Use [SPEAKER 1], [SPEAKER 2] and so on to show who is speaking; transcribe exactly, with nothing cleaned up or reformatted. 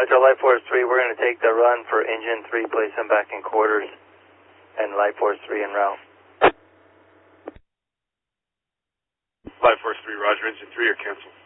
[SPEAKER 1] Roger, Light Force three, we're going to take the run for engine three, place him back in quarters, and Light Force three en route.
[SPEAKER 2] Light Force three, Roger, engine three, or cancel.